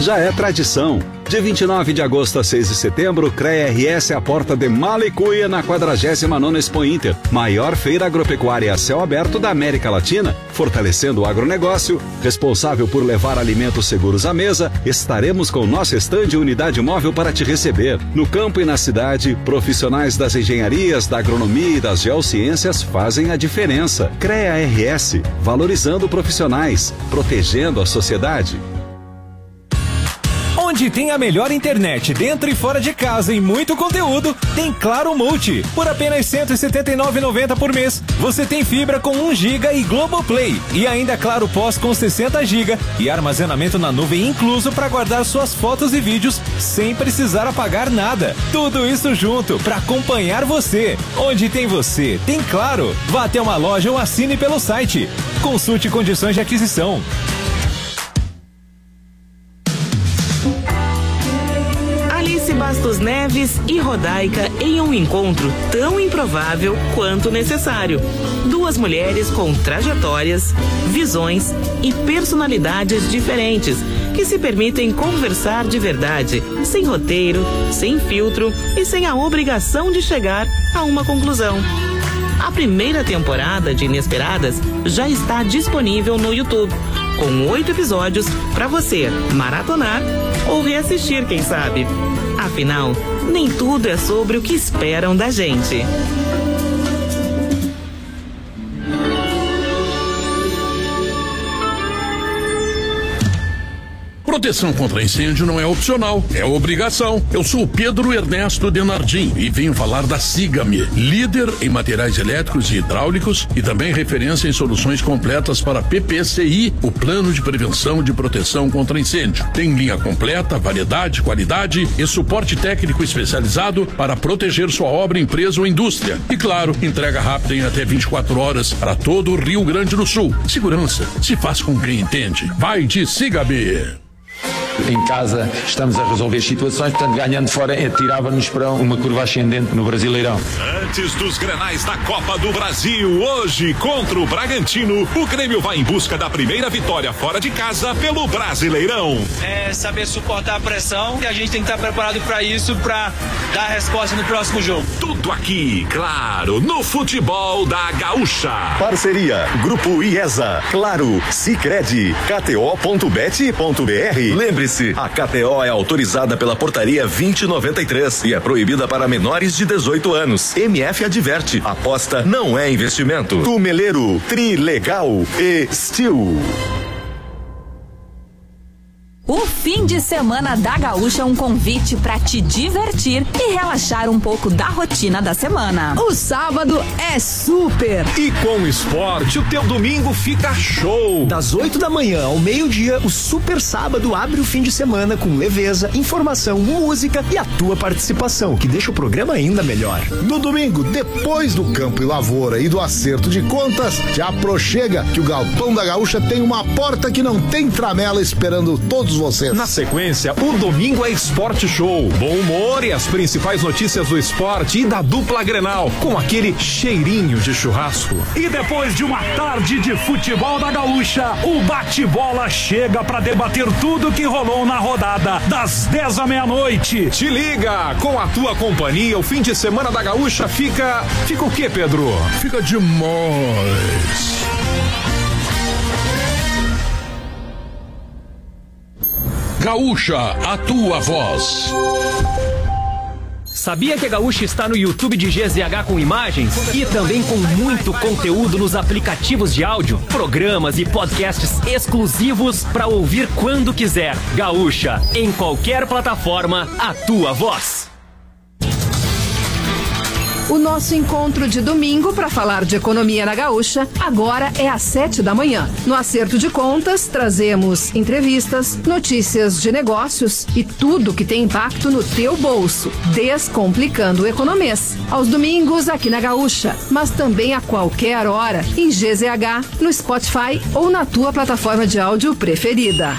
já é tradição. De 29 de agosto a 6 de setembro, CREA RS à porta de Malicuia, na 49ª Expo Inter, maior feira agropecuária a céu aberto da América Latina. Fortalecendo o agronegócio, responsável por levar alimentos seguros à mesa, estaremos com nosso estande e unidade móvel para te receber. No campo e na cidade, profissionais das engenharias, da agronomia e das geociências fazem a diferença. CREA RS, valorizando profissionais, protegendo a sociedade. Onde tem a melhor internet dentro e fora de casa e muito conteúdo, tem Claro Multi. Por apenas R$ 179,90 por mês, você tem fibra com 1 GB e Globoplay. E ainda Claro Pós com 60 GB e armazenamento na nuvem incluso para guardar suas fotos e vídeos sem precisar apagar nada. Tudo isso junto para acompanhar você. Onde tem você, tem Claro. Vá até uma loja ou assine pelo site. Consulte condições de aquisição. Bastos Neves e Rodaica em um encontro tão improvável quanto necessário. Duas mulheres com trajetórias, visões e personalidades diferentes que se permitem conversar de verdade, sem roteiro, sem filtro e sem a obrigação de chegar a uma conclusão. A primeira temporada de Inesperadas já está disponível no YouTube, com 8 episódios para você maratonar ou reassistir, quem sabe. Afinal, nem tudo é sobre o que esperam da gente. Proteção contra incêndio não é opcional, é obrigação. Eu sou o Pedro Ernesto Denardim e venho falar da Siga-me, líder em materiais elétricos e hidráulicos e também referência em soluções completas para PPCI, o Plano de Prevenção de Proteção contra Incêndio. Tem linha completa, variedade, qualidade e suporte técnico especializado para proteger sua obra, empresa ou indústria. E claro, entrega rápida em até 24 horas para todo o Rio Grande do Sul. Segurança se faz com quem entende. Vai de Siga-me. Em casa estamos a resolver situações, portanto ganhando fora tirava-nos para uma curva ascendente no Brasileirão. Antes dos Grenais da Copa do Brasil, hoje contra o Bragantino, o Grêmio vai em busca da primeira vitória fora de casa pelo Brasileirão. É saber suportar a pressão e a gente tem que estar preparado para isso, para dar a resposta no próximo jogo. Tudo aqui, claro, no futebol da Gaúcha. Parceria, Grupo IESA, Claro, Sicredi, KTO.bet.br. Lembre-se, a KTO é autorizada pela Portaria 2093 e é proibida para menores de 18 anos. MF adverte, aposta não é investimento. Tumeleiro, Trilegal e Steel. O fim de semana da Gaúcha é um convite para te divertir e relaxar um pouco da rotina da semana. O sábado é super! E com o esporte, o teu domingo fica show! Das 8 da manhã ao meio-dia, o Super Sábado abre o fim de semana com leveza, informação, música e a tua participação, que deixa o programa ainda melhor. No domingo, depois do Campo e Lavoura e do acerto de contas, te aproxega que o Galpão da Gaúcha tem uma porta que não tem tramela esperando todos vocês. Na sequência, o Domingo é Esporte Show. Bom humor e as principais notícias do esporte e da dupla Grenal, com aquele cheirinho de churrasco. E depois de uma tarde de futebol da Gaúcha, o Bate-Bola chega para debater tudo que rolou na rodada, das 10 à meia-noite. Te liga! Com a tua companhia, o fim de semana da Gaúcha fica o quê, Pedro? Fica demais. Gaúcha, a tua voz. Sabia que a Gaúcha está no YouTube de GZH com imagens? E também com muito conteúdo nos aplicativos de áudio, programas e podcasts exclusivos para ouvir quando quiser. Gaúcha, em qualquer plataforma, a tua voz. O nosso encontro de domingo para falar de economia na Gaúcha agora é às 7 da manhã. No Acerto de Contas, trazemos entrevistas, notícias de negócios e tudo que tem impacto no teu bolso, descomplicando o economês. Aos domingos aqui na Gaúcha, mas também a qualquer hora em GZH, no Spotify ou na tua plataforma de áudio preferida.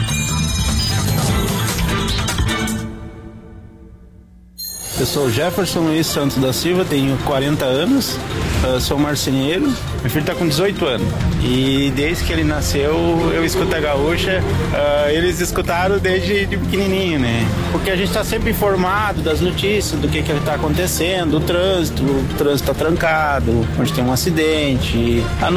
Eu sou Jefferson Luiz Santos da Silva, tenho 40 anos sou marceneiro, meu filho tá com 18 anos e desde que ele nasceu eu escuto a Gaúcha. Eles escutaram desde pequenininho, né? Porque a gente tá sempre informado das notícias, do que tá acontecendo, o trânsito tá trancado, onde tem um acidente.